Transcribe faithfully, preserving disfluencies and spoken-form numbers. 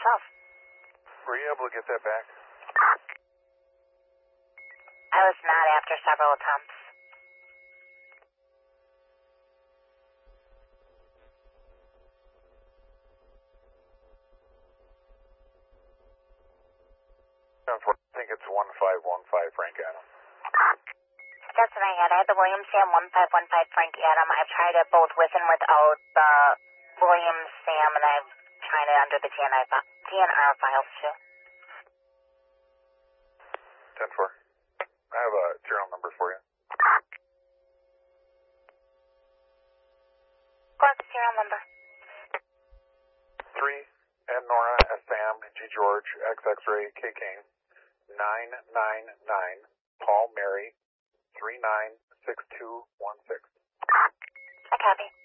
yourself? Were you able to get that back? I was not after several attempts. I think it's one five one five Frank Adam. That's what I had. I had the Williams Sam one five one five Frank Adam. I've tried it both with and without the Williams Sam, and I've tried it under the D N I D N R files too. ten four. I have a serial number for you. What's the serial number? three, N Nora, S Sam, G George, X X-ray, K King, nine nine nine, Paul Mary, three nine six two one six. I copy.